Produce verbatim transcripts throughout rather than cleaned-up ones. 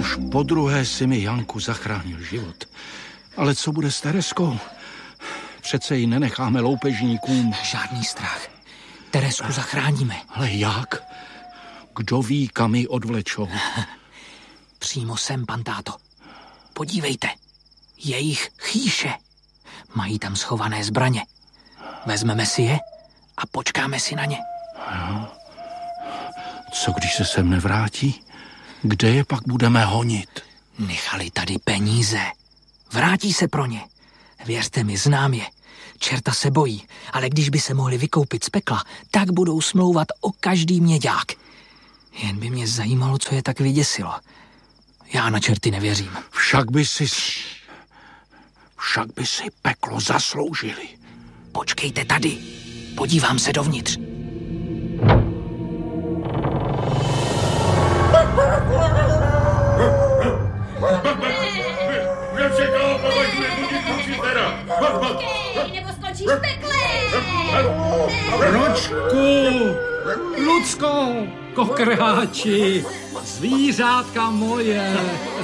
Už po druhé si mi, Janku, zachránil život. Ale co bude s Tereskou? Přece ji nenecháme loupežníkům. Žádný strach. Teresku zachráníme. Ale jak? Kdo ví, kam ji odvlečou? Přímo sem, pan táto. Podívejte. Jejich chýše. Mají tam schované zbraně. Vezmeme si je a počkáme si na ně. Jo. Co když se sem nevrátí? Kde je pak budeme honit? Nechali tady peníze. Vrátí se pro ně. Věřte mi, znám je. Čerta se bojí, ale když by se mohli vykoupit z pekla, tak budou smlouvat o každý měďák. Jen by mě zajímalo, co je tak vyděsilo. Já na čerty nevěřím. Však by si... Však by si peklo zasloužili. Počkejte tady. Podívám se dovnitř. Nebo skončíš v pekle! Ročku! Lucko! Kokrháči! Zvířátka moje!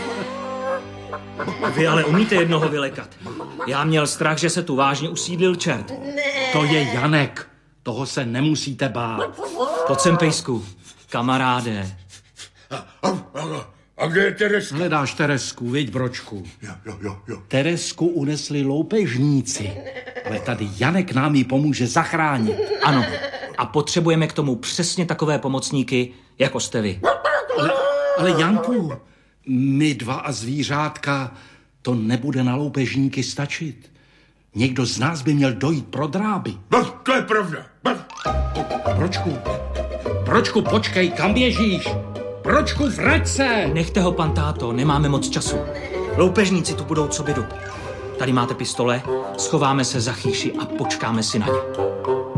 Vy ale umíte jednoho vylekat. Já měl strach, že se tu vážně usídlil čert. To je Janek. Toho se nemusíte bát. Pojď sem, pejsku. Kamaráde. A, a, a kde je Tereska? Hledáš Teresku, viď, Bročku? Jo, jo, jo, jo. Teresku unesli loupežníci, ale tady Janek nám ji pomůže zachránit. Ano. A potřebujeme k tomu přesně takové pomocníky, jako jste vy. Ale, ale Janku, my dva a zvířátka, to nebude na loupežníky stačit. Někdo z nás by měl dojít pro dráby. No, to je pravda. Bročku, Bročku, počkej, kam běžíš? Bročku, vrať se! Nechte ho, pan táto, nemáme moc času. Loupežníci tu budou co bydu. Tady máte pistole, schováme se za chýši a počkáme si na ně.